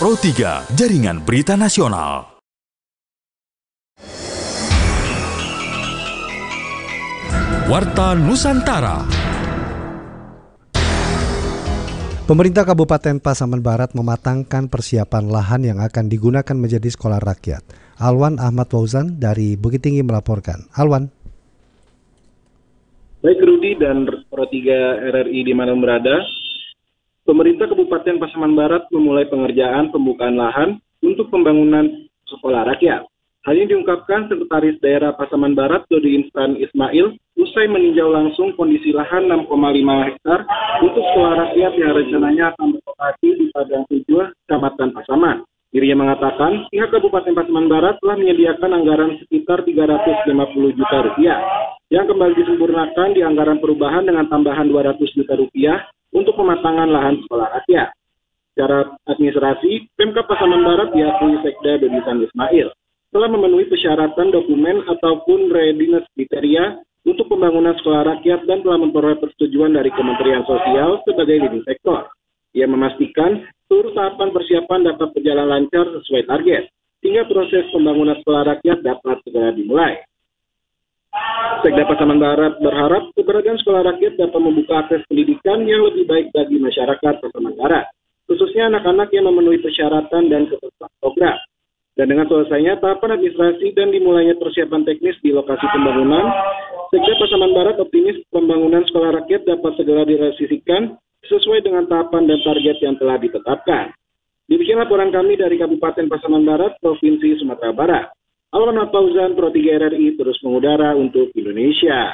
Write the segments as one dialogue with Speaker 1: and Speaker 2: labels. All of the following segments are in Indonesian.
Speaker 1: Pro 3, Jaringan Berita Nasional. Warta Nusantara.
Speaker 2: Pemerintah Kabupaten Pasaman Barat mematangkan persiapan lahan yang akan digunakan menjadi sekolah rakyat. Alwan Ahmad Fauzan dari Bukit Tinggi melaporkan. Alwan.
Speaker 3: Baik Rudi dan Pro 3 RRI di mana berada, pemerintah Kabupaten Pasaman Barat memulai pengerjaan pembukaan lahan untuk pembangunan sekolah rakyat. Hal ini diungkapkan Sekretaris Daerah Pasaman Barat Dodi Instan Ismail usai meninjau langsung kondisi lahan 6,5 hektar untuk sekolah rakyat yang rencananya akan beroperasi di Padang Tujuh, Kecamatan Pasaman. Dirinya mengatakan pihak Kabupaten Pasaman Barat telah menyediakan anggaran sekitar 350 juta rupiah yang kembali disempurnakan di anggaran perubahan dengan tambahan 200 juta rupiah untuk pematangan lahan sekolah rakyat. Secara administrasi, Pemkab Pasaman Barat diakui Sekda Dodi Instan Ismail telah memenuhi persyaratan dokumen ataupun readiness kriteria untuk pembangunan sekolah rakyat dan telah memperoleh persetujuan dari Kementerian Sosial sebagai leading sektor. Ia memastikan seluruh tahapan persiapan dapat berjalan lancar sesuai target, sehingga proses pembangunan sekolah rakyat dapat segera dimulai. Sekda Pasaman Barat berharap keberadaan sekolah rakyat dapat membuka akses pendidikan yang lebih baik bagi masyarakat Pasaman Barat, khususnya anak-anak yang memenuhi persyaratan dan ketentuan program. Dan dengan selesainya tahapan administrasi dan dimulainya persiapan teknis di lokasi pembangunan, Sekda Pasaman Barat optimis pembangunan sekolah rakyat dapat segera direalisasikan sesuai dengan tahapan dan target yang telah ditetapkan. Demikian laporan kami dari Kabupaten Pasaman Barat, Provinsi Sumatera Barat. Alwan Ahmad Fauzan, Pro 3 RRI terus mengudara untuk Indonesia.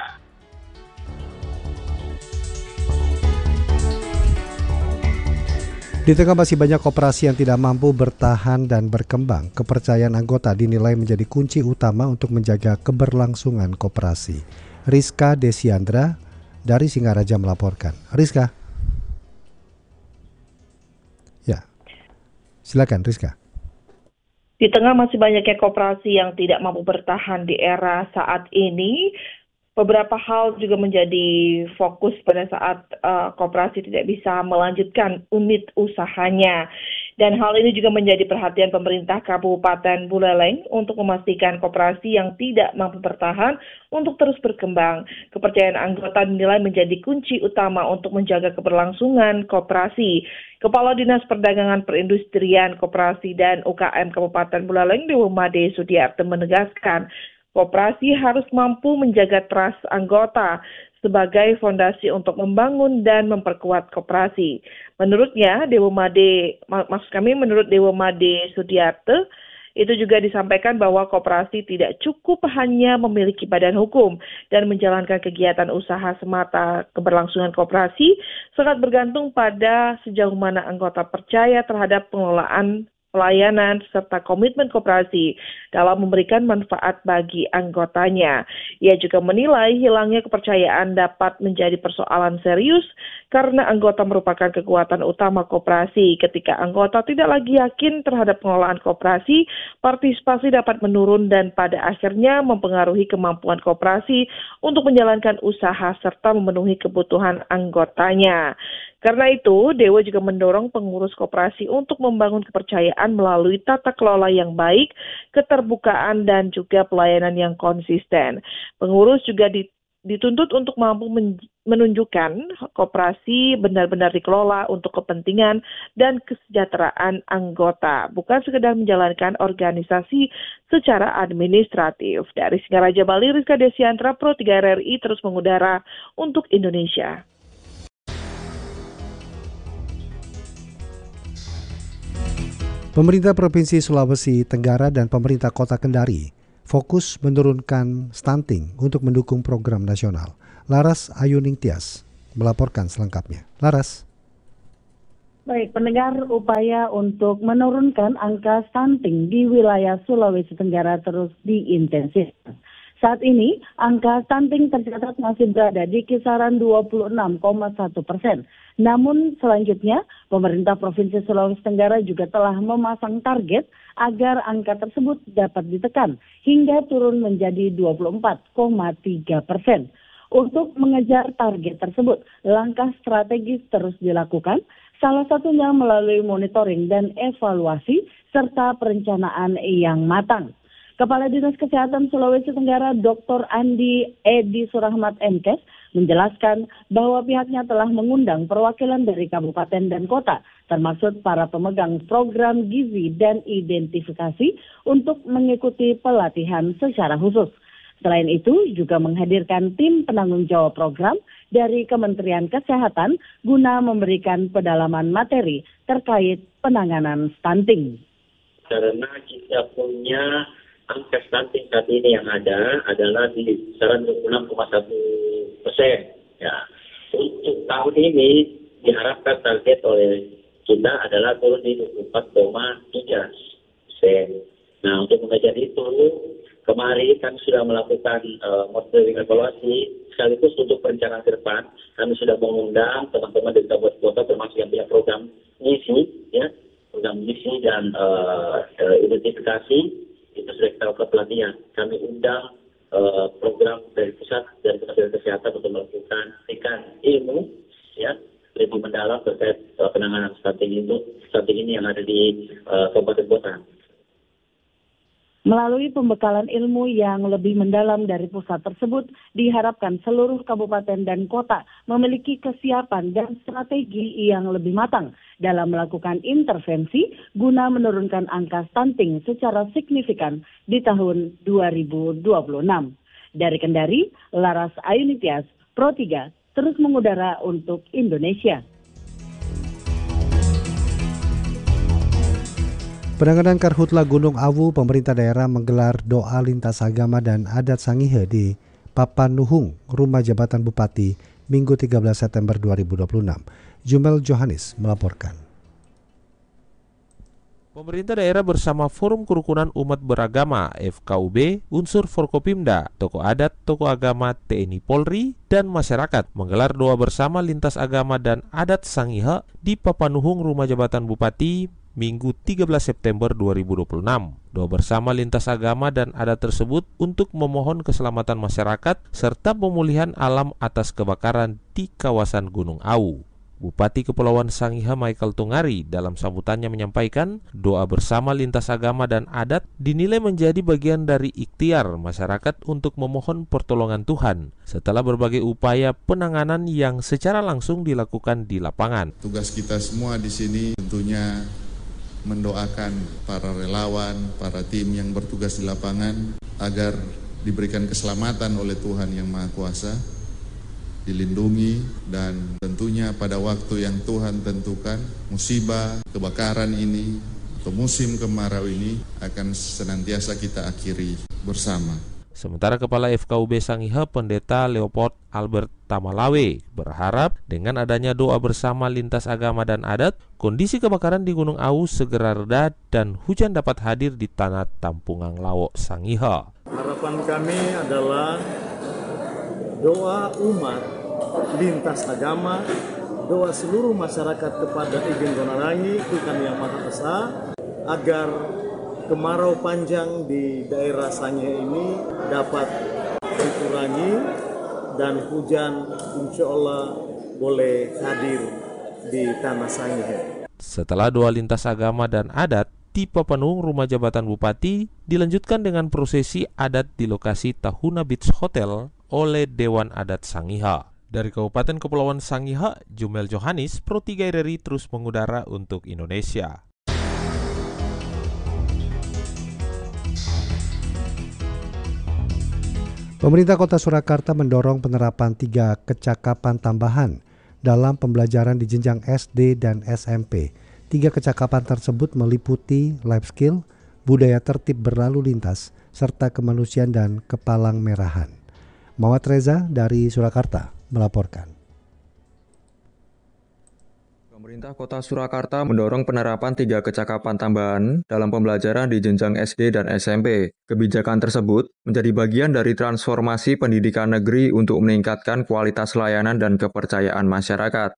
Speaker 2: Di tengah masih banyak koperasi yang tidak mampu bertahan dan berkembang, kepercayaan anggota dinilai menjadi kunci utama untuk menjaga keberlangsungan koperasi. Rizka Desiandra dari Singaraja melaporkan. Rizka. Ya, silakan Rizka.
Speaker 4: Di tengah masih banyaknya koperasi yang tidak mampu bertahan di era saat ini, beberapa hal juga menjadi fokus pada saat koperasi tidak bisa melanjutkan unit usahanya. Dan hal ini juga menjadi perhatian pemerintah Kabupaten Buleleng untuk memastikan koperasi yang tidak mampu bertahan untuk terus berkembang. Kepercayaan anggota dinilai menjadi kunci utama untuk menjaga keberlangsungan koperasi. Kepala Dinas Perdagangan Perindustrian Koperasi dan UKM Kabupaten Buleleng Dewa Made Sudiarto menegaskan, koperasi harus mampu menjaga trust anggota sebagai fondasi untuk membangun dan memperkuat koperasi. Menurutnya, menurut Dewa Made Sudiarto, itu juga disampaikan bahwa koperasi tidak cukup hanya memiliki badan hukum dan menjalankan kegiatan usaha semata. Keberlangsungan koperasi sangat bergantung pada sejauh mana anggota percaya terhadap pengelolaan pelayanan, serta komitmen koperasi dalam memberikan manfaat bagi anggotanya. Ia juga menilai hilangnya kepercayaan dapat menjadi persoalan serius karena anggota merupakan kekuatan utama koperasi. Ketika anggota tidak lagi yakin terhadap pengelolaan koperasi, partisipasi dapat menurun dan pada akhirnya mempengaruhi kemampuan koperasi untuk menjalankan usaha serta memenuhi kebutuhan anggotanya. Karena itu, Dewa juga mendorong pengurus koperasi untuk membangun kepercayaan melalui tata kelola yang baik, keterbukaan, dan juga pelayanan yang konsisten. Pengurus juga dituntut untuk mampu menunjukkan koperasi benar-benar dikelola untuk kepentingan dan kesejahteraan anggota, bukan sekedar menjalankan organisasi secara administratif. Dari Singaraja Bali, Rizka Desiandra, Pro 3 RRI terus mengudara untuk Indonesia.
Speaker 2: Pemerintah Provinsi Sulawesi Tenggara dan pemerintah Kota Kendari fokus menurunkan stunting untuk mendukung program nasional. Laras Ayuning Tias melaporkan selengkapnya. Laras.
Speaker 5: Baik, pendengar, upaya untuk menurunkan angka stunting di wilayah Sulawesi Tenggara terus diintensifkan. Saat ini, angka stunting tercatat masih berada di kisaran 26,1%. Namun selanjutnya, pemerintah Provinsi Sulawesi Tenggara juga telah memasang target agar angka tersebut dapat ditekan hingga turun menjadi 24,3%. Untuk mengejar target tersebut, langkah strategis terus dilakukan Salah satunya melalui monitoring dan evaluasi serta perencanaan yang matang. Kepala Dinas Kesehatan Sulawesi Tenggara Dr. Andi Edi Surahmat Menkes menjelaskan bahwa pihaknya telah mengundang perwakilan dari kabupaten dan kota, termasuk para pemegang program gizi dan identifikasi untuk mengikuti pelatihan secara khusus. Selain itu, juga menghadirkan tim penanggung jawab program dari Kementerian Kesehatan guna memberikan pedalaman materi terkait penanganan stunting.
Speaker 6: Karena kita punya angka stunting saat ini yang ada adalah di kisaran 26,1%. Ya, untuk tahun ini diharapkan target oleh kita adalah turun di 24,3%. Nah, untuk mengejar itu, kemarin kami sudah melakukan monitoring evaluasi sekaligus untuk perencanaan ke depan. Kami sudah mengundang teman-teman dari kabupaten kota termasuk yang punya program gizi, ya, program gizi dan identifikasi. Itu sudah kita lakukan pelatihan. Kami undang program dari pusat dan Kementerian Kesehatan untuk melakukan ilmu, ya, lebih mendalam terkait penanganan stunting ini yang ada di kabupaten kota.
Speaker 5: Melalui pembekalan ilmu yang lebih mendalam dari pusat tersebut, diharapkan seluruh kabupaten dan kota memiliki kesiapan dan strategi yang lebih matang dalam melakukan intervensi guna menurunkan angka stunting secara signifikan di tahun 2026. Dari Kendari, Laras Ayunitias, Pro 3, terus mengudara untuk Indonesia.
Speaker 2: Penanganan Karhutla Gunung Awu, pemerintah daerah menggelar doa lintas agama dan adat Sangihe di Papanuhung, Rumah Jabatan Bupati, Minggu 13 September 2026. Jumel Johannes melaporkan.
Speaker 7: Pemerintah daerah bersama Forum Kerukunan Umat Beragama (FKUB), unsur Forkopimda, tokoh adat, tokoh agama, TNI Polri, dan masyarakat menggelar doa bersama lintas agama dan adat Sangihe di Papanuhung, Rumah Jabatan Bupati, Minggu 13 September 2026. Doa bersama lintas agama dan adat tersebut untuk memohon keselamatan masyarakat serta pemulihan alam atas kebakaran di kawasan Gunung Awu. Bupati Kepulauan Sangihe Michael Tungari dalam sambutannya menyampaikan doa bersama lintas agama dan adat dinilai menjadi bagian dari ikhtiar masyarakat untuk memohon pertolongan Tuhan setelah berbagai upaya penanganan yang secara langsung dilakukan di lapangan.
Speaker 8: Tugas kita semua di sini tentunya mendoakan para relawan, para tim yang bertugas di lapangan agar diberikan keselamatan oleh Tuhan Yang Maha Kuasa, dilindungi, dan tentunya pada waktu yang Tuhan tentukan musibah kebakaran ini atau musim kemarau ini akan senantiasa kita akhiri bersama.
Speaker 7: Sementara Kepala FKUB Sangihe Pendeta Leopold Albert Tamalawe berharap dengan adanya doa bersama lintas agama dan adat, kondisi kebakaran di Gunung Awu segera reda dan hujan dapat hadir di tanah Tampungang Lawo Sangihe.
Speaker 9: Harapan kami adalah doa umat lintas agama, doa seluruh masyarakat kepada Igin Gonarangi, Tuhan Yang Maha Esa, agar kemarau panjang di daerah Sangihe ini dapat dikurangi dan hujan insya Allah boleh hadir di tanah Sangihe.
Speaker 7: Setelah doa lintas agama dan adat di Papanuhung Rumah Jabatan Bupati dilanjutkan dengan prosesi adat di lokasi Tahuna Beach Hotel oleh Dewan Adat Sangihe. Dari Kabupaten Kepulauan Sangihe, Jumel Johannes, Pro 3 RRI terus mengudara untuk Indonesia.
Speaker 2: Pemerintah Kota Surakarta mendorong penerapan 3 kecakapan tambahan dalam pembelajaran di jenjang SD dan SMP. 3 kecakapan tersebut meliputi life skill, budaya tertib berlalu lintas, serta kemanusiaan dan kepalang merahan. Mawat Reza dari Surakarta melaporkan.
Speaker 10: Pemerintah Kota Surakarta mendorong penerapan 3 kecakapan tambahan dalam pembelajaran di jenjang SD dan SMP. Kebijakan tersebut menjadi bagian dari transformasi pendidikan negeri untuk meningkatkan kualitas layanan dan kepercayaan masyarakat.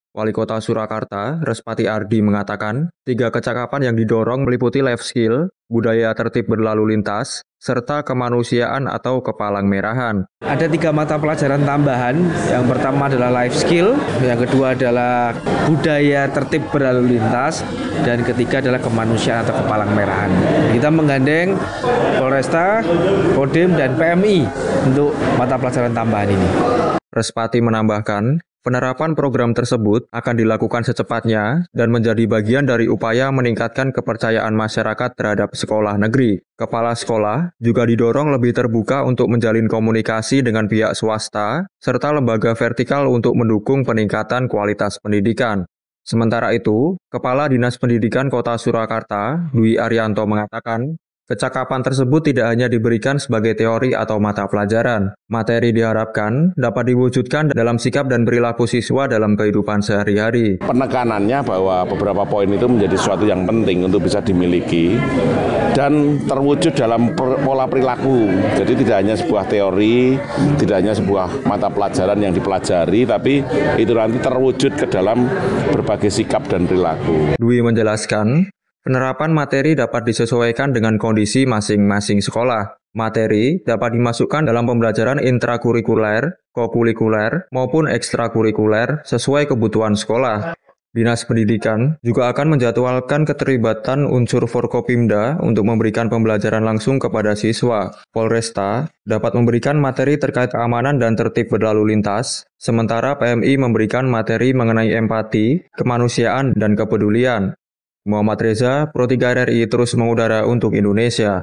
Speaker 10: Wali Kota Surakarta, Respati Ardi mengatakan, 3 kecakapan yang didorong meliputi life skill, budaya tertib berlalu lintas, serta kemanusiaan atau kepalang merahan.
Speaker 11: Ada 3 mata pelajaran tambahan, yang pertama adalah life skill, yang kedua adalah budaya tertib berlalu lintas, dan ketiga adalah kemanusiaan atau kepalang merahan. Kita menggandeng Polresta, Kodim, dan PMI untuk mata pelajaran tambahan ini.
Speaker 10: Respati menambahkan, penerapan program tersebut akan dilakukan secepatnya dan menjadi bagian dari upaya meningkatkan kepercayaan masyarakat terhadap sekolah negeri. Kepala sekolah juga didorong lebih terbuka untuk menjalin komunikasi dengan pihak swasta, serta lembaga vertikal untuk mendukung peningkatan kualitas pendidikan. Sementara itu, Kepala Dinas Pendidikan Kota Surakarta, Dwi Arianto mengatakan, kecakapan tersebut tidak hanya diberikan sebagai teori atau mata pelajaran. Materi diharapkan dapat diwujudkan dalam sikap dan perilaku siswa dalam kehidupan sehari-hari.
Speaker 12: Penekanannya bahwa beberapa poin itu menjadi sesuatu yang penting untuk bisa dimiliki dan terwujud dalam pola perilaku. Jadi tidak hanya sebuah teori, tidak hanya sebuah mata pelajaran yang dipelajari, tapi itu nanti terwujud ke dalam berbagai sikap dan perilaku.
Speaker 10: Dwi menjelaskan, penerapan materi dapat disesuaikan dengan kondisi masing-masing sekolah. Materi dapat dimasukkan dalam pembelajaran intrakurikuler, kokurikuler, maupun ekstrakurikuler sesuai kebutuhan sekolah. Dinas Pendidikan juga akan menjadwalkan keterlibatan unsur Forkopimda untuk memberikan pembelajaran langsung kepada siswa. Polresta dapat memberikan materi terkait keamanan dan tertib berlalu lintas, sementara PMI memberikan materi mengenai empati, kemanusiaan, dan kepedulian. Muhammad Reza, Pro 3 RRI terus mengudara untuk Indonesia.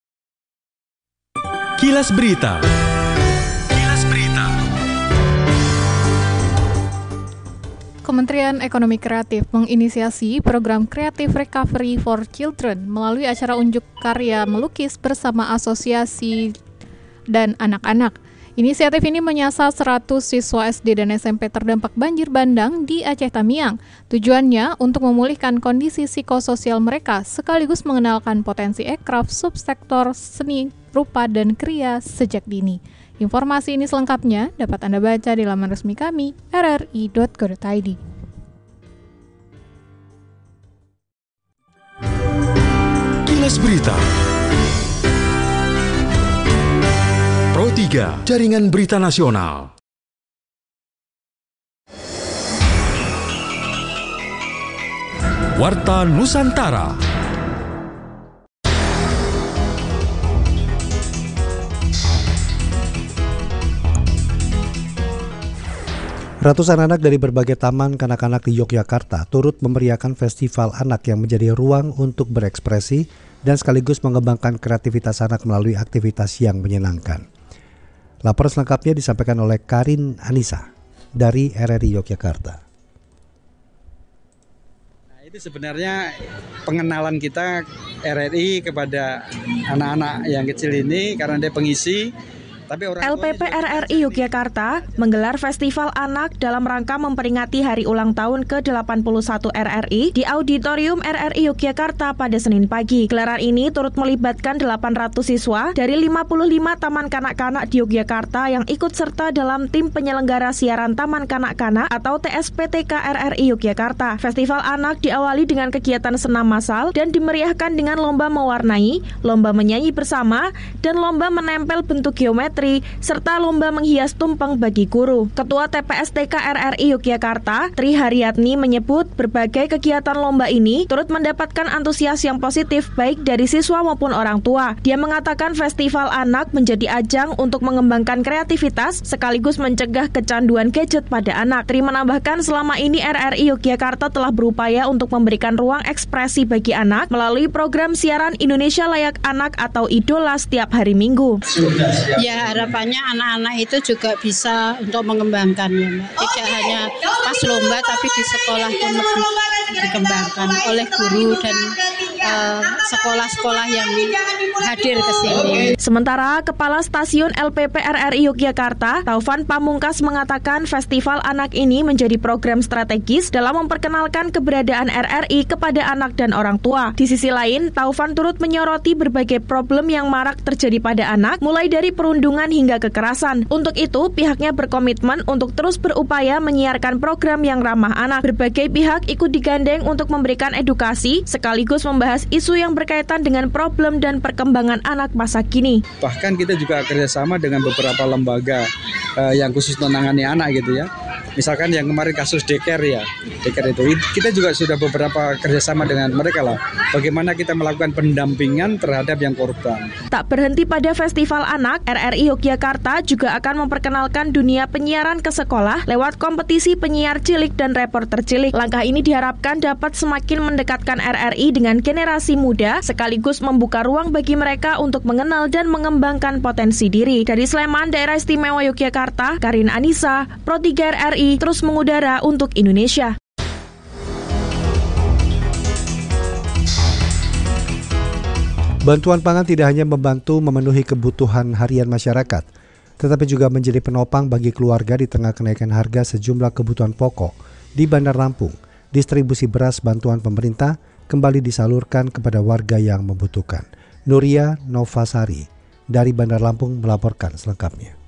Speaker 1: Kilas Berita.
Speaker 13: Kementerian Ekonomi Kreatif menginisiasi program Creative Recovery for Children melalui acara unjuk karya melukis bersama asosiasi dan anak-anak. Inisiatif ini menyasar 100 siswa SD dan SMP terdampak banjir bandang di Aceh Tamiang. Tujuannya untuk memulihkan kondisi psikososial mereka sekaligus mengenalkan potensi ekraf subsektor seni, rupa, dan kriya sejak dini. Informasi ini selengkapnya dapat Anda baca di laman resmi kami, rri.co.id.
Speaker 1: Kilas Berita. Pro 3, Jaringan Berita Nasional. Warta Nusantara.
Speaker 2: Ratusan anak dari berbagai taman kanak-kanak di Yogyakarta turut memeriahkan festival anak yang menjadi ruang untuk berekspresi dan sekaligus mengembangkan kreativitas anak melalui aktivitas yang menyenangkan. Laporan selengkapnya disampaikan oleh Karin Anissa dari RRI Yogyakarta.
Speaker 14: Nah, itu sebenarnya pengenalan kita RRI kepada anak-anak yang kecil ini karena dia pengisi.
Speaker 15: LPP RRI Yogyakarta menggelar Festival Anak dalam rangka memperingati Hari Ulang Tahun ke-81 RRI di Auditorium RRI Yogyakarta pada Senin pagi. Gelaran ini turut melibatkan 800 siswa dari 55 taman kanak-kanak di Yogyakarta yang ikut serta dalam tim penyelenggara siaran Taman Kanak-kanak atau TSPTK RRI Yogyakarta. Festival Anak diawali dengan kegiatan senam massal dan dimeriahkan dengan lomba mewarnai, lomba menyanyi bersama, dan lomba menempel bentuk geometri serta lomba menghias tumpeng bagi guru. Ketua TPSTK RRI Yogyakarta, Tri Haryatni menyebut berbagai kegiatan lomba ini turut mendapatkan antusias yang positif baik dari siswa maupun orang tua. Dia mengatakan Festival Anak menjadi ajang untuk mengembangkan kreativitas sekaligus mencegah kecanduan gadget pada anak. Tri menambahkan selama ini RRI Yogyakarta telah berupaya untuk memberikan ruang ekspresi bagi anak melalui program siaran Indonesia Layak Anak atau Idola setiap hari Minggu.
Speaker 16: Ya, harapannya anak-anak itu juga bisa untuk mengembangkannya, Mbak. Tidak hanya pas lomba, tapi di sekolah pun lebih dikembangkan oleh guru dan sekolah-sekolah yang hadir ke sini.
Speaker 15: Sementara Kepala Stasiun LPP RRI Yogyakarta, Taufan Pamungkas mengatakan festival anak ini menjadi program strategis dalam memperkenalkan keberadaan RRI kepada anak dan orang tua. Di sisi lain, Taufan turut menyoroti berbagai problem yang marak terjadi pada anak, mulai dari perundungan hingga kekerasan. Untuk itu, pihaknya berkomitmen untuk terus berupaya menyiarkan program yang ramah anak. Berbagai pihak ikut digandeng untuk memberikan edukasi, sekaligus membahas isu yang berkaitan dengan problem dan perkembangan anak masa kini.
Speaker 14: Bahkan kita juga kerjasama dengan beberapa lembaga yang khusus menangani anak gitu ya. Misalkan yang kemarin kasus daycare ya, daycare itu kita juga sudah beberapa kerjasama dengan mereka lah. Bagaimana kita melakukan pendampingan terhadap yang korban.
Speaker 15: Tak berhenti pada festival anak, RRI Yogyakarta juga akan memperkenalkan dunia penyiaran ke sekolah lewat kompetisi penyiar cilik dan reporter cilik. Langkah ini diharapkan dapat semakin mendekatkan RRI dengan generasi muda, sekaligus membuka ruang bagi mereka untuk mengenal dan mengembangkan potensi diri. Dari Sleman, Daerah Istimewa Yogyakarta, Karin Anissa, Pro 3 RRI terus mengudara untuk Indonesia.
Speaker 2: Bantuan pangan tidak hanya membantu memenuhi kebutuhan harian masyarakat, tetapi juga menjadi penopang bagi keluarga di tengah kenaikan harga sejumlah kebutuhan pokok. Di Bandar Lampung, distribusi beras bantuan pemerintah kembali disalurkan kepada warga yang membutuhkan. Nuria Novasari dari Bandar Lampung melaporkan selengkapnya.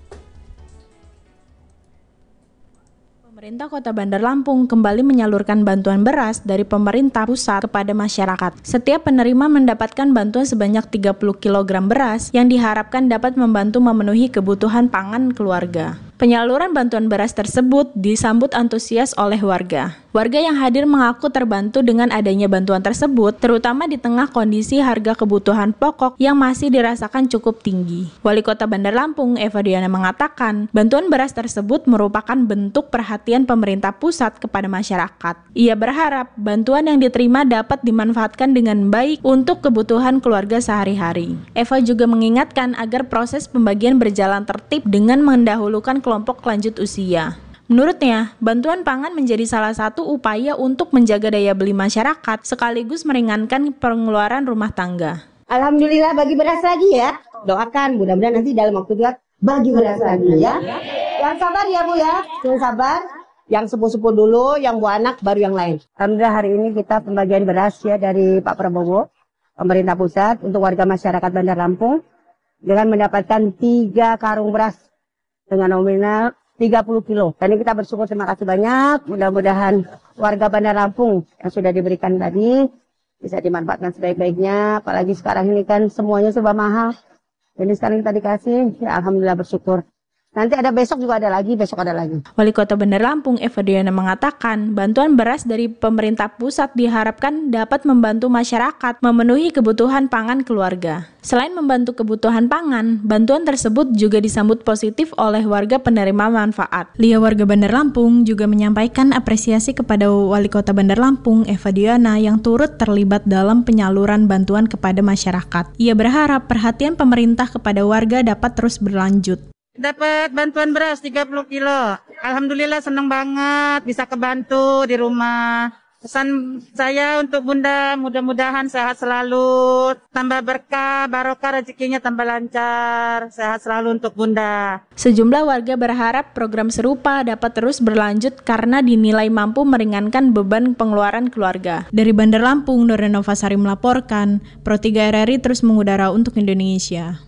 Speaker 17: Pemerintah Kota Bandar Lampung kembali menyalurkan bantuan beras dari pemerintah pusat kepada masyarakat. Setiap penerima mendapatkan bantuan sebanyak 30 kg beras yang diharapkan dapat membantu memenuhi kebutuhan pangan keluarga. Penyaluran bantuan beras tersebut disambut antusias oleh warga. Warga yang hadir mengaku terbantu dengan adanya bantuan tersebut, terutama di tengah kondisi harga kebutuhan pokok yang masih dirasakan cukup tinggi. Wali Kota Bandar Lampung, Eva Diana, mengatakan bantuan beras tersebut merupakan bentuk perhatian pemerintah pusat kepada masyarakat. Ia berharap bantuan yang diterima dapat dimanfaatkan dengan baik untuk kebutuhan keluarga sehari-hari. Eva juga mengingatkan agar proses pembagian berjalan tertib dengan mendahulukan kelompok lanjut usia. Menurutnya, bantuan pangan menjadi salah satu upaya untuk menjaga daya beli masyarakat sekaligus meringankan pengeluaran rumah tangga.
Speaker 18: Alhamdulillah bagi beras lagi ya. Doakan mudah-mudahan nanti dalam waktu dekat bagi beras lagi ya. Yang sabar ya Bu ya, yang sabar. Yang sepuh-sepuh dulu, yang buah anak baru yang lain. Alhamdulillah hari ini kita pembagian beras ya dari Pak Prabowo, pemerintah pusat untuk warga masyarakat Bandar Lampung dengan mendapatkan 3 karung beras dengan nominal 30 kilo. Dan kita bersyukur, terima kasih banyak. Mudah-mudahan warga Bandar Lampung yang sudah diberikan tadi bisa dimanfaatkan sebaik-baiknya. Apalagi sekarang ini kan semuanya serba mahal. Jadi sekarang kita dikasih, ya alhamdulillah bersyukur. Nanti ada besok juga ada lagi, besok ada lagi.
Speaker 17: Wali Kota Bandar Lampung, Eva Diana, mengatakan bantuan beras dari pemerintah pusat diharapkan dapat membantu masyarakat memenuhi kebutuhan pangan keluarga. Selain membantu kebutuhan pangan, bantuan tersebut juga disambut positif oleh warga penerima manfaat. Lia, warga Bandar Lampung, juga menyampaikan apresiasi kepada Wali Kota Bandar Lampung, Eva Diana, yang turut terlibat dalam penyaluran bantuan kepada masyarakat. Ia berharap perhatian pemerintah kepada warga dapat terus berlanjut.
Speaker 19: Dapat bantuan beras 30 kilo. Alhamdulillah senang banget bisa kebantu di rumah. Pesan saya untuk Bunda, mudah-mudahan sehat selalu, tambah berkah, barokah rezekinya tambah lancar, sehat selalu untuk Bunda.
Speaker 17: Sejumlah warga berharap program serupa dapat terus berlanjut karena dinilai mampu meringankan beban pengeluaran keluarga. Dari Bandar Lampung, Nuria Novasari melaporkan, Pro 3 RRI terus mengudara untuk Indonesia.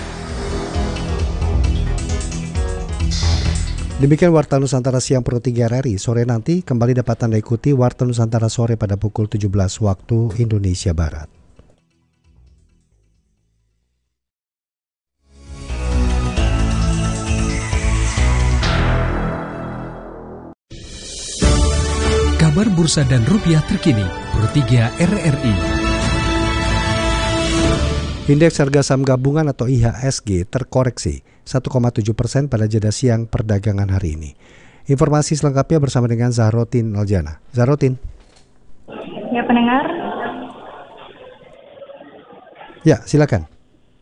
Speaker 2: Demikian Warta Nusantara Siang Pro 3 RRI. Sore nanti kembali dapat Anda ikuti Warta Nusantara Sore pada pukul 17 waktu Indonesia Barat.
Speaker 1: Kabar bursa dan rupiah terkini Pro 3 RRI.
Speaker 2: Indeks harga saham gabungan atau IHSG terkoreksi 1,7% pada jeda siang perdagangan hari ini. Informasi selengkapnya bersama dengan Zahrotin Aljana. Zahrotin.
Speaker 20: Ya, pendengar.
Speaker 2: Ya, silakan.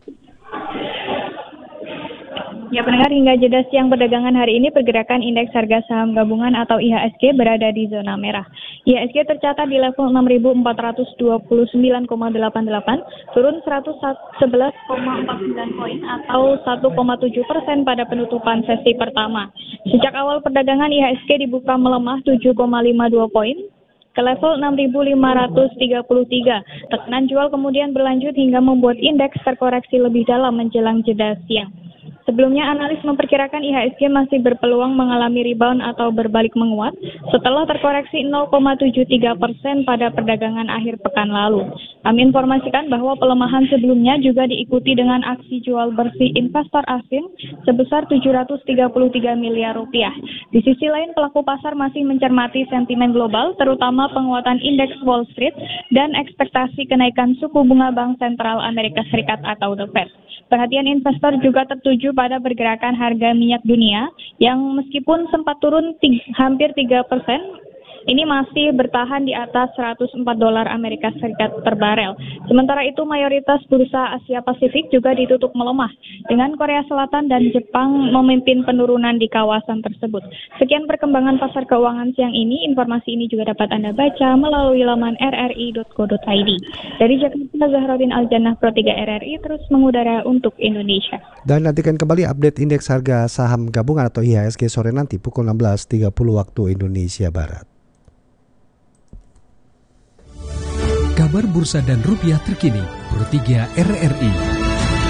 Speaker 20: Ya, pendengar, hingga jeda siang perdagangan hari ini pergerakan indeks harga saham gabungan atau IHSG berada di zona merah. IHSG tercatat di level 6.429,88, turun 111,49 poin atau 1,7% pada penutupan sesi pertama. Sejak awal perdagangan IHSG dibuka melemah 7,52 poin ke level 6.533. Tekanan jual kemudian berlanjut hingga membuat indeks terkoreksi lebih dalam menjelang jeda siang. Sebelumnya, analis memperkirakan IHSG masih berpeluang mengalami rebound atau berbalik menguat setelah terkoreksi 0,73% pada perdagangan akhir pekan lalu. Kami informasikan bahwa pelemahan sebelumnya juga diikuti dengan aksi jual bersih investor asing sebesar 733 miliar rupiah. Di sisi lain, pelaku pasar masih mencermati sentimen global, terutama penguatan indeks Wall Street dan ekspektasi kenaikan suku bunga Bank Sentral Amerika Serikat atau The Fed. Perhatian investor juga tertuju pada pergerakan harga minyak dunia yang meskipun sempat turun hampir 3%, ini masih bertahan di atas $104 Amerika Serikat per barel. Sementara itu, mayoritas bursa Asia Pasifik juga ditutup melemah, dengan Korea Selatan dan Jepang memimpin penurunan di kawasan tersebut. Sekian perkembangan pasar keuangan siang ini. Informasi ini juga dapat Anda baca melalui laman rri.co.id. Dari Jakarta, Zahraudin Aljannah, Pro 3 RRI terus mengudara untuk Indonesia.
Speaker 2: Dan nantikan kembali update indeks harga saham gabungan atau IHSG sore nanti pukul 16.30 waktu Indonesia Barat.
Speaker 1: Kabar bursa dan rupiah terkini, Pro 3 RRI.